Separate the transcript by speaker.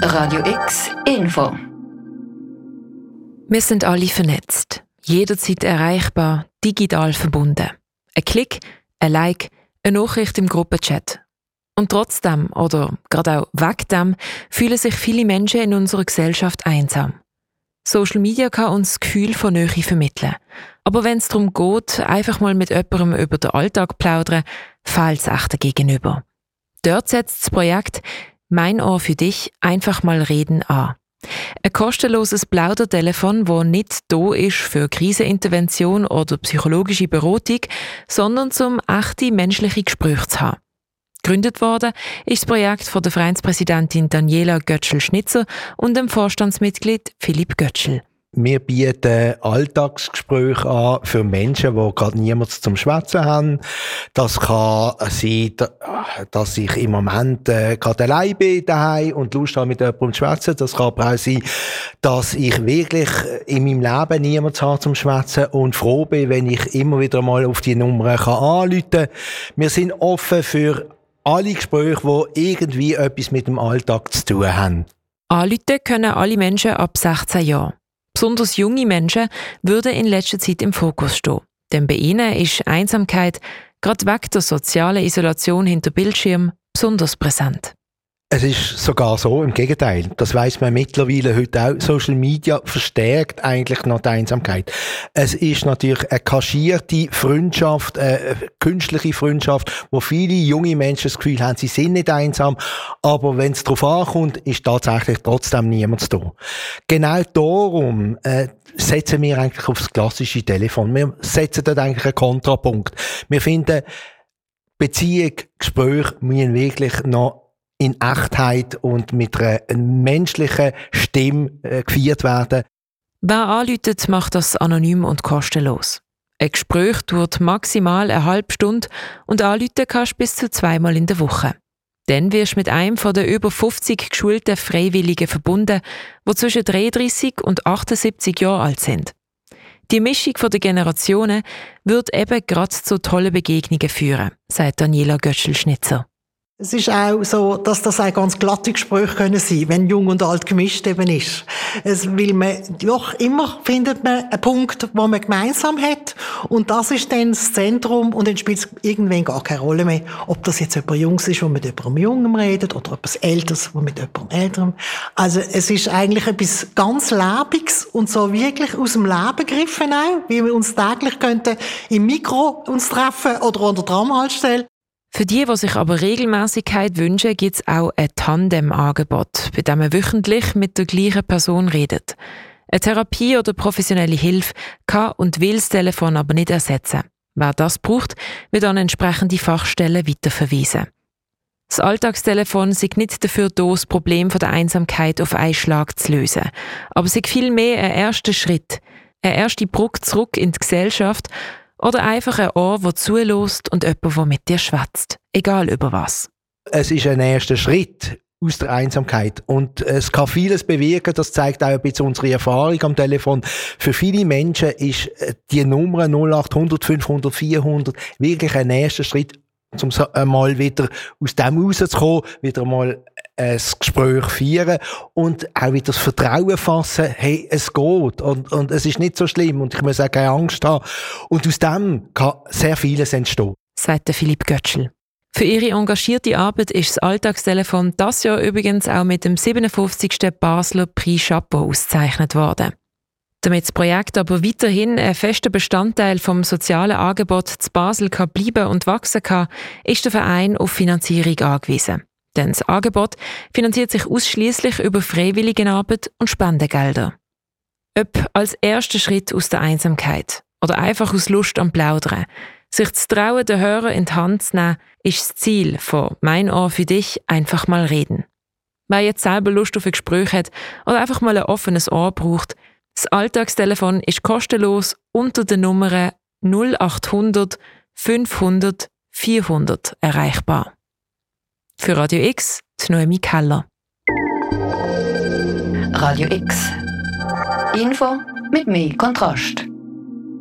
Speaker 1: Radio X Info.
Speaker 2: Wir sind alle vernetzt, jederzeit erreichbar, digital verbunden. Ein Klick, ein Like, eine Nachricht im Gruppenchat. Und trotzdem, oder gerade auch wegen dem, fühlen sich viele Menschen in unserer Gesellschaft einsam. Social Media kann uns das Gefühl von Nähe vermitteln. Aber wenn es darum geht, einfach mal mit jemandem über den Alltag plaudern, fehlt es echt Gegenüber. Dort setzt das Projekt «Mein Ohr für dich» einfach mal reden an. Ein kostenloses Plaudertelefon, das nicht da ist für Krisenintervention oder psychologische Beratung, sondern zum echte menschliche Gespräch zu haben. Gegründet worden ist das Projekt von der Vereinspräsidentin Daniela Götschel-Schnitzer und dem Vorstandsmitglied Philipp Götschel.
Speaker 3: Wir bieten Alltagsgespräche an für Menschen, die gerade niemanden zum Schwätzen haben. Das kann sein, dass ich im Moment gerade allein bin daheim und Lust habe, mit jemandem zu schwätzen. Das kann aber auch sein, dass ich wirklich in meinem Leben niemanden habe zum Schwätzen und froh bin, wenn ich immer wieder mal auf die Nummer anrufen kann. Wir sind offen für alle Gespräche, die irgendwie etwas mit dem Alltag zu tun haben.
Speaker 2: Anrufen können alle Menschen ab 16 Jahren. Besonders junge Menschen würden in letzter Zeit im Fokus stehen. Denn bei ihnen ist Einsamkeit, gerade wegen der sozialen Isolation hinter Bildschirm, besonders präsent.
Speaker 3: Es ist sogar so, im Gegenteil. Das weiss man mittlerweile heute auch. Social Media verstärkt eigentlich noch die Einsamkeit. Es ist natürlich eine kaschierte Freundschaft, eine künstliche Freundschaft, wo viele junge Menschen das Gefühl haben, sie sind nicht einsam. Aber wenn es darauf ankommt, ist tatsächlich trotzdem niemand da. Genau darum setzen wir eigentlich auf das klassische Telefon. Wir setzen dort eigentlich einen Kontrapunkt. Wir finden, Beziehung, Gespräche müssen wirklich noch in Echtheit und mit einer menschlichen Stimme geführt werden.
Speaker 2: Wer anruft, macht das anonym und kostenlos. Ein Gespräch dauert maximal eine halbe Stunde und anrufen kannst du bis zu 2-mal in der Woche. Dann wirst du mit einem von den über 50 geschulten Freiwilligen verbunden, die zwischen 33 und 78 Jahre alt sind. Die Mischung der Generationen wird eben gerade zu tollen Begegnungen führen, sagt Daniela Götschel-Schnitzer.
Speaker 4: Es ist auch so, dass das auch ganz glatte Gespräche können sein, wenn jung und alt gemischt eben ist. Weil man doch immer findet man einen Punkt, wo man gemeinsam hat. Und das ist dann das Zentrum. Und dann spielt es irgendwann gar keine Rolle mehr, ob das jetzt jemand Jungs ist, der mit jemandem Jungem redet, oder etwas Älteres, der mit jemandem Älterem. Also es ist eigentlich etwas ganz Lebendiges und so wirklich aus dem Leben gegriffen auch, wie wir uns täglich könnten im Mikro uns treffen oder an der Tramhaltestelle.
Speaker 2: Für die sich aber Regelmäßigkeit wünschen, gibt es auch ein Tandem-Angebot, bei dem man wöchentlich mit der gleichen Person redet. Eine Therapie oder professionelle Hilfe kann und will das Telefon aber nicht ersetzen. Wer das braucht, wird an entsprechende Fachstellen weiterverwiesen. Das Alltagstelefon sei nicht dafür da, das Problem der Einsamkeit auf einen Schlag zu lösen. Aber sei vielmehr ein erster Schritt, eine erste Brücke zurück in die Gesellschaft oder einfach ein Ohr, das zuhört und jemand, der mit dir schwätzt. Egal über was.
Speaker 3: Es ist ein erster Schritt aus der Einsamkeit. Und es kann vieles bewirken. Das zeigt auch ein bisschen unsere Erfahrung am Telefon. Für viele Menschen ist die Nummer 0800 500 400 wirklich ein erster Schritt, um mal wieder aus dem rauszukommen, wieder mal ein Gespräch führen und auch wieder das Vertrauen fassen, hey, es geht und es ist nicht so schlimm und ich muss auch keine Angst haben. Und aus dem kann sehr vieles entstehen.
Speaker 2: Sagt Philipp Götschel. Für ihre engagierte Arbeit ist das Alltagstelefon das Jahr übrigens auch mit dem 57. Basler Prix Chapeau ausgezeichnet worden. Damit das Projekt aber weiterhin ein fester Bestandteil vom sozialen Angebot zu Basel kann bleiben und wachsen kann, ist der Verein auf Finanzierung angewiesen. Denn das Angebot finanziert sich ausschließlich über Freiwilligenarbeit und Spendengelder. Ob als erster Schritt aus der Einsamkeit oder einfach aus Lust am Plaudern, sich zu trauen, den Hörer in die Hand zu nehmen, ist das Ziel von «Mein Ohr für dich» einfach mal reden. Wer jetzt selber Lust auf ein Gespräch hat oder einfach mal ein offenes Ohr braucht, das Alltagstelefon ist kostenlos unter den Nummern 0800 500 400 erreichbar. Für Radio X, die Noemi Keller.
Speaker 1: Radio X. Info mit mehr Kontrast.